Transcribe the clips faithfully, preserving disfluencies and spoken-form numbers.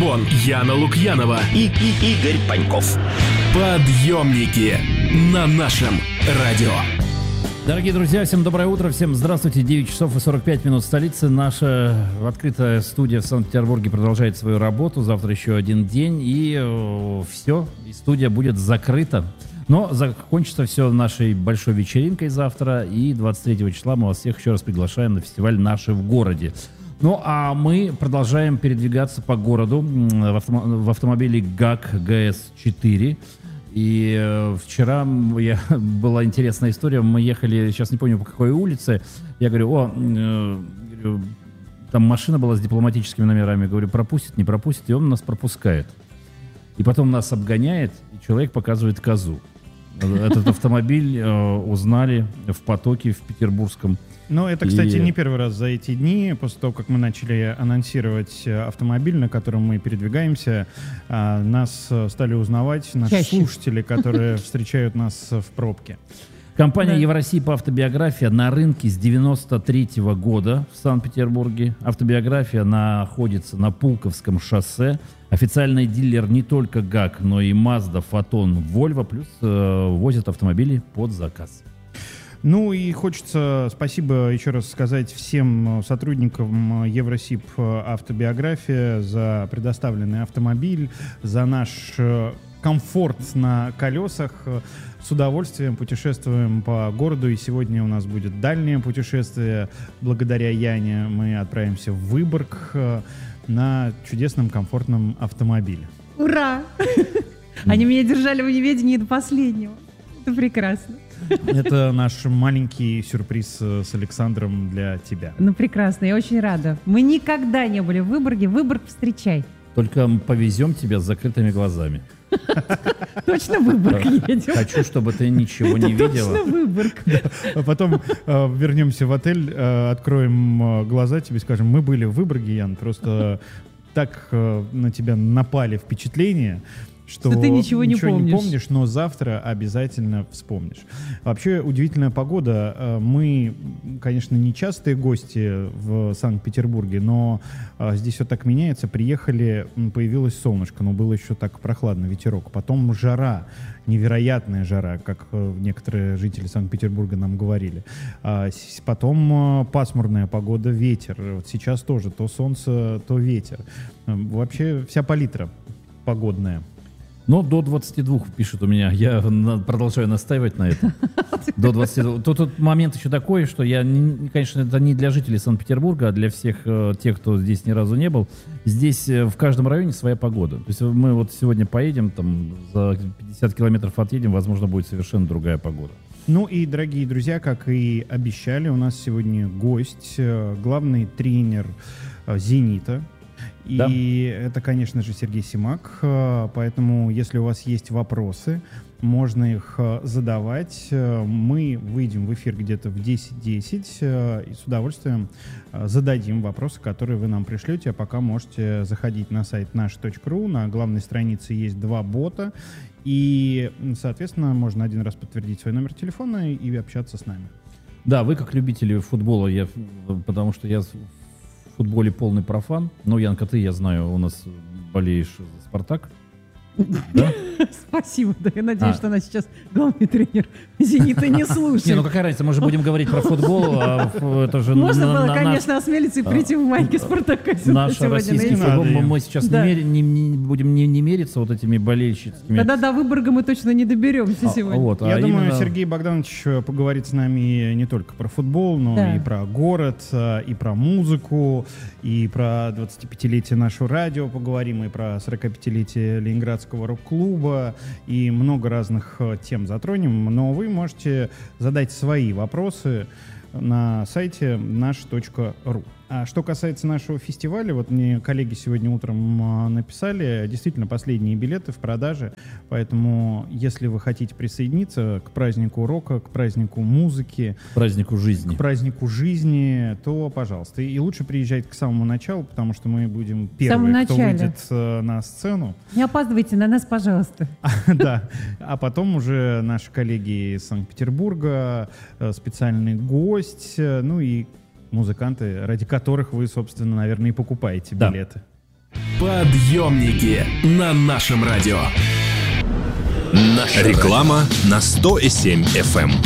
Бурбон, Яна Лукьянова и, и Игорь Паньков. Подъемники на нашем радио. Дорогие друзья, всем доброе утро, всем здравствуйте. девять часов и сорок пять минут в столице. Наша открытая студия в Санкт-Петербурге продолжает свою работу. Завтра еще один день, и э, все, и студия будет закрыта. Но закончится все нашей большой вечеринкой завтра, и двадцать третьего числа мы вас всех еще раз приглашаем на фестиваль «Наши в городе». Ну, а мы продолжаем передвигаться по городу в, автом- в автомобиле ГАК ГАЗ четыре. И э, вчера я, была интересная история. Мы ехали, сейчас не помню по какой улице. Я говорю, о, э, говорю, там машина была с дипломатическими номерами. Говорю, пропустит, не пропустит. И он нас пропускает. И потом нас обгоняет, и человек показывает козу. Этот автомобиль э, узнали в потоке в петербургском. Ну, это, кстати, И... не первый раз за эти дни. После того, как мы начали анонсировать автомобиль, на котором мы передвигаемся, нас стали узнавать наши Чаще. слушатели, которые встречают нас в пробке. Компания Да. «Евросиб Автобиография» на рынке с девяносто третьего года в Санкт-Петербурге. Автобиография находится на Пулковском шоссе. Официальный дилер не только ГАК, но и Mazda, Foton, Volvo, плюс э, возят автомобили под заказ. Ну и хочется спасибо еще раз сказать всем сотрудникам Евросиб Автобиография за предоставленный автомобиль, за наш комфорт на колесах. С удовольствием путешествуем по городу, и сегодня у нас будет дальнее путешествие. Благодаря Яне мы отправимся в Выборг на чудесном комфортном автомобиле. Ура! Они меня держали в неведении до последнего. Это прекрасно. Это наш маленький сюрприз с Александром для тебя. Ну, прекрасно, я очень рада. Мы никогда не были в Выборге. Выборг встречай. Только повезем тебя с закрытыми глазами. Точно в Выборг едем. Хочу, чтобы ты ничего не Это видела. точно Выборг. А потом э, вернемся в отель, э, откроем э, глаза, тебе скажем, мы были в Выборге, Ян, просто так э, на тебя напали впечатления, что, Что ты ничего не помнишь. помнишь, но завтра обязательно вспомнишь. Вообще удивительная погода. Э, Мы, конечно, не частые гости в Санкт-Петербурге, но э, здесь все так меняется. Приехали, м, появилось солнышко, но было еще так прохладно, ветерок. Потом жара, невероятная жара, как э, некоторые жители Санкт-Петербурга нам говорили. А, с- потом э, пасмурная погода, ветер. Вот сейчас тоже то солнце, то ветер. Э, Вообще вся палитра погодная. Но до двадцати двух пишет у меня. Я на- продолжаю настаивать на этом. До двадцати двух. Тут, тут момент еще такой, что я, не- конечно, это не для жителей Санкт-Петербурга, а для всех э, тех, кто здесь ни разу не был. Здесь э, в каждом районе своя погода. То есть мы вот сегодня поедем, там за пятьдесят километров отъедем, возможно, будет совершенно другая погода. Ну и, дорогие друзья, как и обещали, у нас сегодня гость, э, главный тренер э, «Зенита». И Да. это, конечно же, Сергей Симак. Э, Поэтому, если у вас есть вопросы, можно их э, задавать. Э, Мы выйдем в эфир где-то в десять десять э, и с удовольствием э, зададим вопросы, которые вы нам пришлете. А пока можете заходить на сайт наш точка ру. На главной странице есть два бота. И, соответственно, можно один раз подтвердить свой номер телефона и общаться с нами. Да, вы как любители футбола, я, потому что я в футболе полный профан. Но, Янка, ты, я знаю, у нас болеешь за «Спартак». Да? Спасибо. Да, я надеюсь, А. что она сейчас главный тренер «Зенита» не Не, ну слушает. какая разница, мы же будем говорить про футбол, а ф- это же Можно на- было, на- наш- конечно, осмелиться и прийти в майке «Спартака» сюда Наш сегодня на российский эфир. футбол, надо мы, им. мы сейчас Да. не, мери- не- не будем не, не мериться вот этими болельщицкими. Тогда до Выборга мы точно не доберемся А, сегодня. вот, Я а думаю, именно- Сергей Богданович поговорит с нами не только про футбол, но Да. и про город, а, и про музыку, и про двадцатипятилетие нашего радио поговорим, и про сорокапятилетие Ленинградского рок-клуба, и много разных э, тем затронем. Но вы можете задать свои вопросы на сайте наш точка ру. А что касается нашего фестиваля, вот мне коллеги сегодня утром а, написали, действительно последние билеты в продаже, поэтому если вы хотите присоединиться к празднику рока, к празднику музыки, празднику жизни. к празднику жизни, то, пожалуйста. И, и лучше приезжать к самому началу, потому что мы будем первые, кто начале. выйдет э, на сцену. Не опаздывайте на нас, пожалуйста. Да, а потом уже наши коллеги из Санкт-Петербурга, э, специальный гость, э, ну и музыканты, ради которых вы, собственно, наверное, и покупаете Да. билеты. Подъемники на нашем радио. Наша реклама на сто и семь эф эм.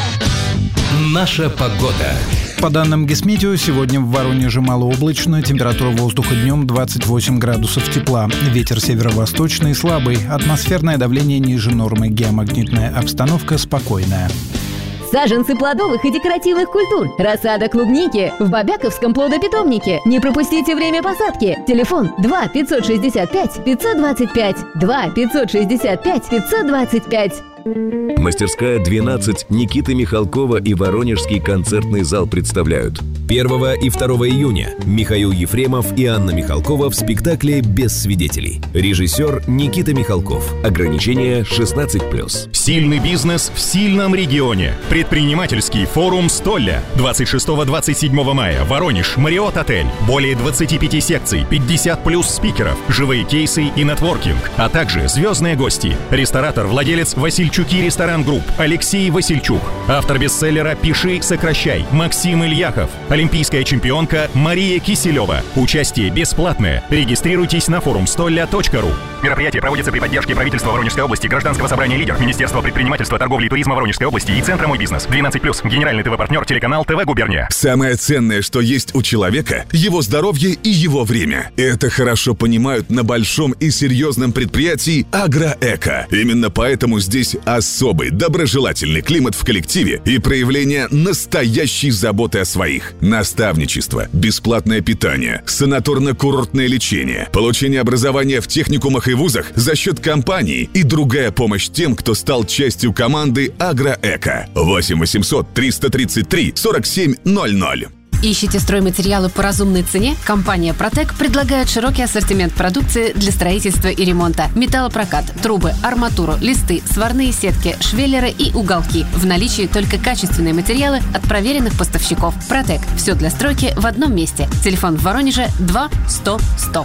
Наша погода. По данным Гисметео, сегодня в Воронеже малооблачно, температура воздуха днем двадцать восемь градусов тепла, ветер северо-восточный слабый, атмосферное давление ниже нормы, геомагнитная обстановка спокойная. Саженцы плодовых и декоративных культур. Рассада клубники в Бобяковском плодопитомнике. Не пропустите время посадки. Телефон два пятьсот шестьдесят пять пятьсот двадцать пять. два пятьсот шестьдесят пять пятьсот двадцать пять. Мастерская двенадцать Никиты Михалкова и Воронежский концертный зал представляют. первого и второго июня Михаил Ефремов и Анна Михалкова в спектакле «Без свидетелей». Режиссер Никита Михалков. Ограничение шестнадцать плюс. Сильный бизнес в сильном регионе. Предпринимательский форум «Столля». двадцать шестого — двадцать седьмого мая. Воронеж. Марриотт отель. Более двадцати пяти секций. пятьдесят плюс спикеров. Живые кейсы и нетворкинг. А также звездные гости. Ресторатор, владелец Васильчуки Ресторан Групп Алексей Васильчук. Автор бестселлера «Пиши, сокращай» Максим Ильяхов. Олимпийская чемпионка Мария Киселева. Участие бесплатное. Регистрируйтесь на форум столля точка ру. Мероприятие проводится при поддержке правительства Воронежской области, Гражданского собрания «Лидер», Министерства предпринимательства, торговли и туризма Воронежской области и Центра «Мой бизнес». двенадцать плюс. Генеральный ТВ-партнер, телеканал ТВ Губерния. Самое ценное, что есть у человека – его здоровье и его время. Это хорошо понимают на большом и серьезном предприятии «Агроэко». Именно поэтому здесь особый доброжелательный климат в коллективе и проявление настоящей заботы о своих. Наставничество, бесплатное питание, санаторно-курортное лечение, получение образования в техникумах и вузах за счет компании и другая помощь тем, кто стал частью команды «Агроэко». восемь восемьсот триста тридцать три сорок семь ноль ноль. Ищете стройматериалы по разумной цене? Компания «Протек» предлагает широкий ассортимент продукции для строительства и ремонта. Металлопрокат, трубы, арматуру, листы, сварные сетки, швеллеры и уголки. В наличии только качественные материалы от проверенных поставщиков. «Протек» – все для стройки в одном месте. Телефон в Воронеже два сто сто.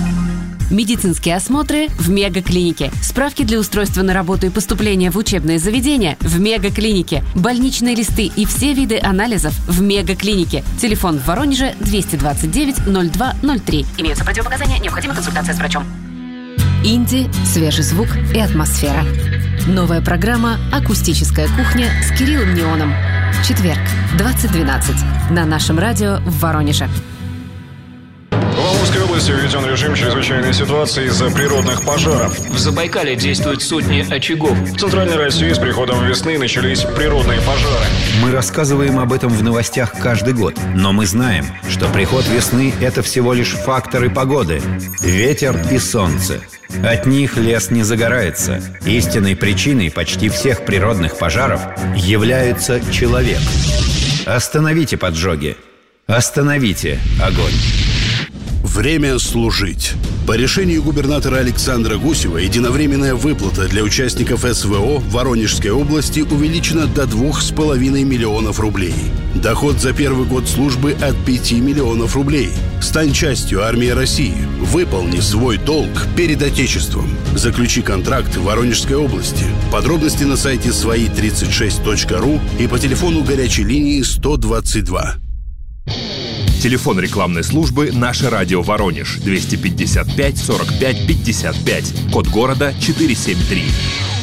Медицинские осмотры в Мегаклинике. Справки для устройства на работу и поступления в учебное заведение в Мегаклинике. Больничные листы и все виды анализов в Мегаклинике. Телефон в Воронеже двести двадцать девять ноль два ноль три. Имеются противопоказания, необходима консультация с врачом. Инди, свежий звук и атмосфера. Новая программа «Акустическая кухня» с Кириллом Неоном. Четверг, двадцать двенадцать. На нашем радио в Воронеже. В Амурской области введен режим чрезвычайной ситуации из-за природных пожаров. В Забайкале действуют сотни очагов. В Центральной России с приходом весны начались природные пожары. Мы рассказываем об этом в новостях каждый год. Но мы знаем, что приход весны – это всего лишь факторы погоды. Ветер и солнце. От них лес не загорается. Истинной причиной почти всех природных пожаров является человек. Остановите поджоги. Остановите огонь. Время служить. По решению губернатора Александра Гусева единовременная выплата для участников СВО в Воронежской области увеличена до двух с половиной миллионов рублей. Доход за первый год службы от пяти миллионов рублей. Стань частью армии России. Выполни свой долг перед Отечеством. Заключи контракт в Воронежской области. Подробности на сайте свои тридцать шесть точка ру и по телефону горячей линии сто двадцать два. Телефон рекламной службы «Наше радио Воронеж» двести пятьдесят пять сорок пять пятьдесят пять. Код города четыреста семьдесят три.